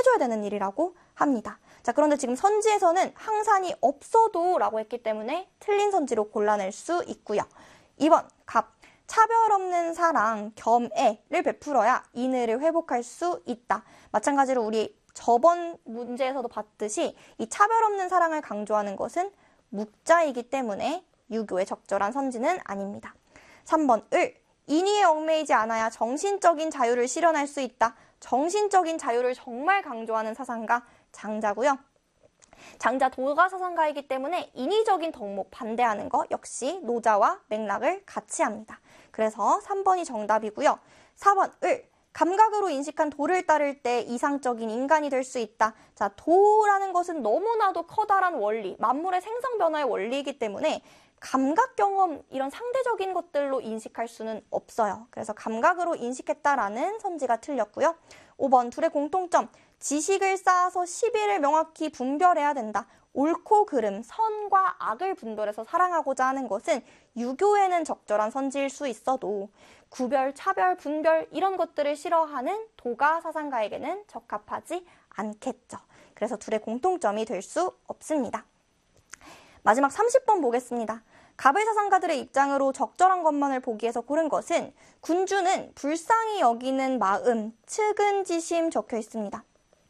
해줘야 되는 일이라고 합니다. 자, 그런데 지금 선지에서는 항산이 없어도 라고 했기 때문에 틀린 선지로 골라낼 수 있고요. 2번 갑. 차별 없는 사랑 겸애를 베풀어야 인의를 회복할 수 있다. 마찬가지로 우리 저번 문제에서도 봤듯이 이 차별 없는 사랑을 강조하는 것은 묵자이기 때문에 유교의 적절한 선지는 아닙니다. 3번 을. 인의에 얽매이지 않아야 정신적인 자유를 실현할 수 있다. 정신적인 자유를 정말 강조하는 사상가 장자고요. 장자 도가 사상가이기 때문에 인위적인 덕목 반대하는 거 역시 노자와 맥락을 같이 합니다. 그래서 3번이 정답이고요. 4번 을. 감각으로 인식한 도를 따를 때 이상적인 인간이 될 수 있다. 자, 도라는 것은 너무나도 커다란 원리, 만물의 생성 변화의 원리이기 때문에 감각 경험 이런 상대적인 것들로 인식할 수는 없어요. 그래서 감각으로 인식했다라는 선지가 틀렸고요. 5번 둘의 공통점. 지식을 쌓아서 시비를 명확히 분별해야 된다. 옳고 그름, 선과 악을 분별해서 사랑하고자 하는 것은 유교에는 적절한 선지일 수 있어도 구별, 차별, 분별 이런 것들을 싫어하는 도가 사상가에게는 적합하지 않겠죠. 그래서 둘의 공통점이 될 수 없습니다. 마지막 30번 보겠습니다. 갑의 사상가들의 입장으로 적절한 것만을 보기 위해서 고른 것은 군주는 불쌍히 여기는 마음, 측은지심 적혀 있습니다.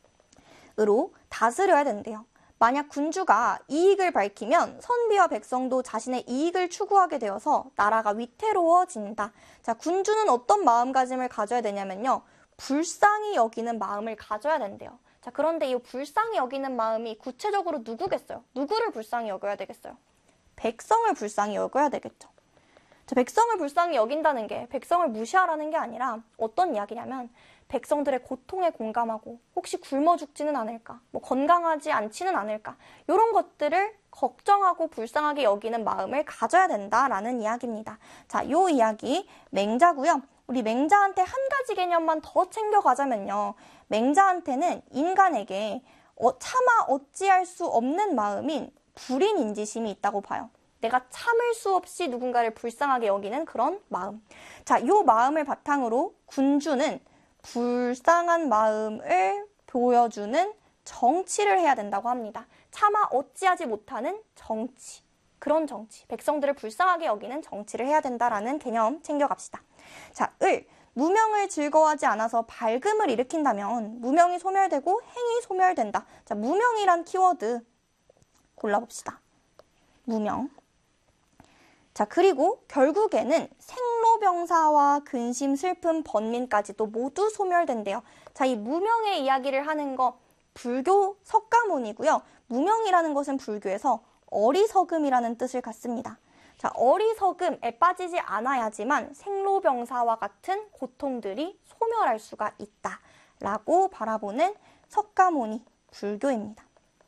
으로 다스려야 된대요. 만약 군주가 이익을 밝히면 선비와 백성도 자신의 이익을 추구하게 되어서 나라가 위태로워진다. 자, 군주는 어떤 마음가짐을 가져야 되냐면요. 불쌍히 여기는 마음을 가져야 된대요. 자, 그런데 이 불쌍히 여기는 마음이 구체적으로 누구겠어요? 누구를 불쌍히 여겨야 되겠어요? 백성을 불쌍히 여겨야 되겠죠. 자, 백성을 불쌍히 여긴다는 게 백성을 무시하라는 게 아니라 어떤 이야기냐면 백성들의 고통에 공감하고 혹시 굶어 죽지는 않을까, 건강하지 않지는 않을까 이런 것들을 걱정하고 불쌍하게 여기는 마음을 가져야 된다라는 이야기입니다. 자, 요 이야기 맹자고요. 우리 맹자한테 한 가지 개념만 더 챙겨가자면요. 맹자한테는 인간에게 차마 어찌할 수 없는 마음인 불인인지심이 있다고 봐요. 내가 참을 수 없이 누군가를 불쌍하게 여기는 그런 마음. 자, 요 마음을 바탕으로 군주는 불쌍한 마음을 보여주는 정치를 해야 된다고 합니다. 차마 어찌하지 못하는 정치. 그런 정치. 백성들을 불쌍하게 여기는 정치를 해야 된다라는 개념 챙겨갑시다. 자, 을. 무명을 즐거워하지 않아서 밝음을 일으킨다면 무명이 소멸되고 행이 소멸된다. 자, 무명이란 키워드 골라봅시다. 무명. 자, 그리고 결국에는 생로병사와 근심, 슬픔, 번민까지도 모두 소멸된대요. 자, 이 무명의 이야기를 하는 거 불교 석가모니고요. 무명이라는 것은 불교에서 어리석음이라는 뜻을 갖습니다. 자, 어리석음에 빠지지 않아야지만 생로병사와 같은 고통들이 소멸할 수가 있다라고 바라보는 석가모니 불교입니다.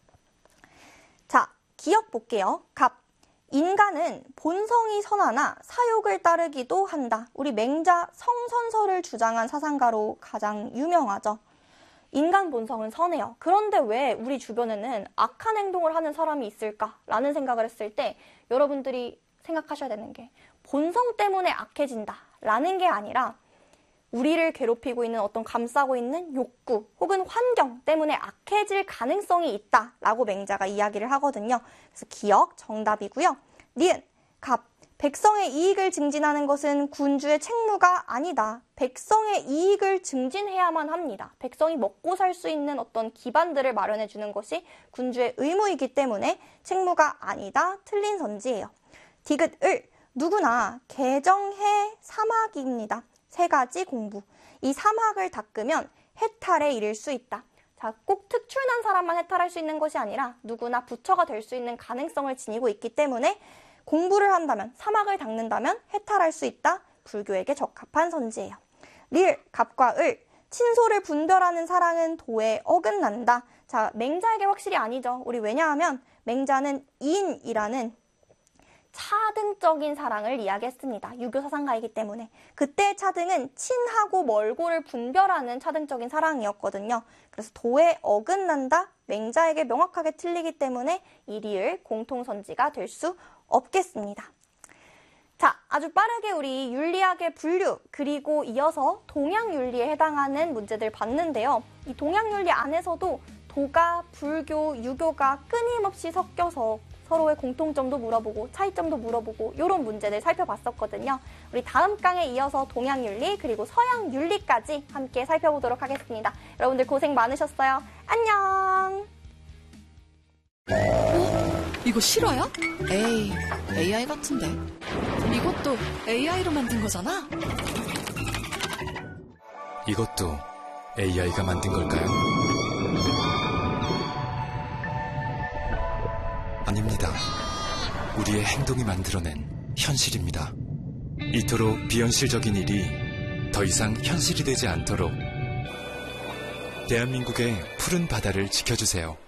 자, 기억 볼게요. 갑. 인간은 본성이 선하나 사욕을 따르기도 한다. 우리 맹자 성선설을 주장한 사상가로 가장 유명하죠. 인간 본성은 선해요. 그런데 왜 우리 주변에는 악한 행동을 하는 사람이 있을까라는 생각을 했을 때 여러분들이 생각하셔야 되는 게 본성 때문에 악해진다라는 게 아니라 우리를 괴롭히고 있는 어떤 감싸고 있는 욕구 혹은 환경 때문에 악해질 가능성이 있다라고 맹자가 이야기를 하거든요. 그래서 기억 정답이고요. 니은, 갑. 백성의 이익을 증진하는 것은 군주의 책무가 아니다. 백성의 이익을 증진해야만 합니다. 백성이 먹고 살 수 있는 어떤 기반들을 마련해 주는 것이 군주의 의무이기 때문에 책무가 아니다. 틀린 선지예요. 디귿, 을. 누구나 개정해 사막입니다. 세 가지 공부. 이 사막을 닦으면 해탈에 이를 수 있다. 자, 꼭 특출난 사람만 해탈할 수 있는 것이 아니라 누구나 부처가 될 수 있는 가능성을 지니고 있기 때문에 공부를 한다면, 사막을 닦는다면 해탈할 수 있다. 불교에게 적합한 선지예요. 리을, 갑과 을. 친소를 분별하는 사랑은 도에 어긋난다. 자, 맹자에게 확실히 아니죠. 우리 왜냐하면 맹자는 인이라는 차등적인 사랑을 이야기했습니다. 유교 사상가이기 때문에. 그때의 차등은 친하고 멀고를 분별하는 차등적인 사랑이었거든요. 그래서 도에 어긋난다. 맹자에게 명확하게 틀리기 때문에 이 리을 공통선지가 될 수 없겠습니다. 자, 아주 빠르게 우리 윤리학의 분류 그리고 이어서 동양윤리에 해당하는 문제들 봤는데요. 이 동양윤리 안에서도 도가, 불교, 유교가 끊임없이 섞여서 서로의 공통점도 물어보고 차이점도 물어보고 이런 문제들 살펴봤었거든요. 우리 다음 강에 이어서 동양윤리 그리고 서양윤리까지 함께 살펴보도록 하겠습니다. 여러분들 고생 많으셨어요. 안녕! 이거 실화야? 에이, AI 같은데. 이것도 AI로 만든 거잖아? 이것도 AI가 만든 걸까요? 아닙니다. 우리의 행동이 만들어낸 현실입니다. 이토록 비현실적인 일이 더 이상 현실이 되지 않도록 대한민국의 푸른 바다를 지켜주세요.